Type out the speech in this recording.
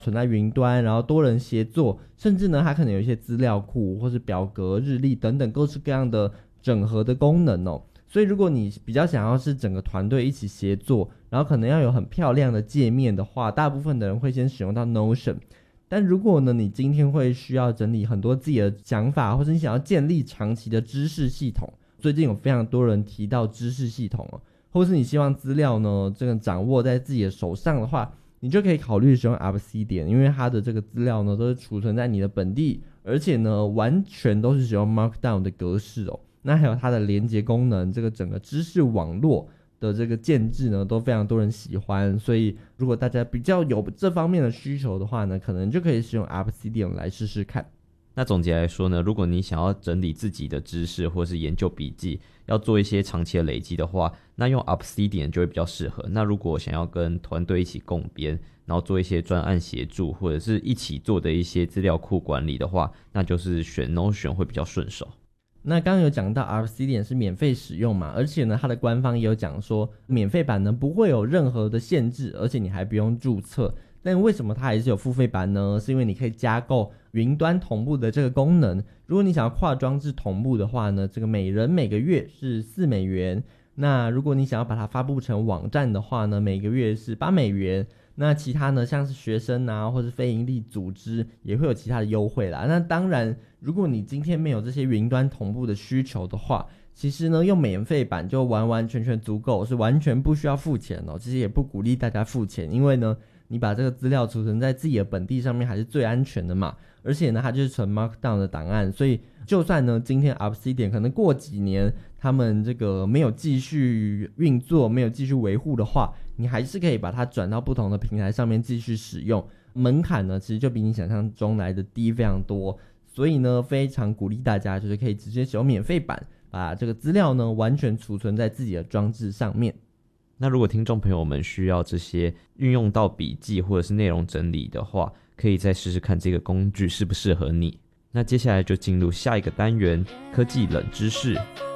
存在云端，然后多人协作，甚至呢它可能有一些资料库或是表格、日历等等各式各样的整合的功能哦。所以如果你比较想要是整个团队一起协作，然后可能要有很漂亮的界面的话，大部分的人会先使用到 Notion。但如果呢你今天会需要整理很多自己的想法，或者你想要建立长期的知识系统，最近有非常多人提到知识系统哦，或是你希望资料呢这个掌握在自己的手上的话，你就可以考虑使用 Obsidian， 因为它的这个资料呢都是储存在你的本地，而且呢完全都是使用 Markdown 的格式哦。那还有它的连接功能，这个整个知识网络的这个建制呢都非常多人喜欢，所以如果大家比较有这方面的需求的话呢，可能就可以使用 Obsidian 来试试看。 那总结来说呢，如果你想要整理自己的知识或是研究笔记，要做一些长期的累积的话，那用 Obsidian 就会比较适合。那如果想要跟团队一起共编，然后做一些专案协助或者是一起做的一些资料库管理的话，那就是选 Notion 会比较顺手。 那刚刚有讲到 Obsidian 是免费使用嘛，而且呢它的官方也有讲说免费版呢不会有任何的限制，而且你还不用注册。但为什么它还是有付费版呢？是因为你可以加购云端同步的这个功能。如果你想要跨装置同步的话呢，这个每人每个月是$4，那如果你想要把它发布成网站的话呢，每个月是$8。那其他呢像是学生啊或是非营利组织也会有其他的优惠啦。那当然如果你今天没有这些云端同步的需求的话，其实呢用免费版就完完全全足够，是完全不需要付钱哦。其实也不鼓励大家付钱，因为呢你把这个资料储存在自己的本地上面还是最安全的嘛，而且呢它就是纯 Markdown 的档案，所以就算呢今天 Obsidian 可能过几年他们这个没有继续运作，没有继续维护的话，你还是可以把它转到不同的平台上面继续使用。门槛呢其实就比你想象中来的低非常多，所以呢非常鼓励大家就是可以直接使用免费版，把这个资料呢完全储存在自己的装置上面。 那如果听众朋友们需要这些运用到笔记或者是内容整理的话，可以再试试看这个工具适不适合你。那接下来就进入下一个单元，科技冷知识。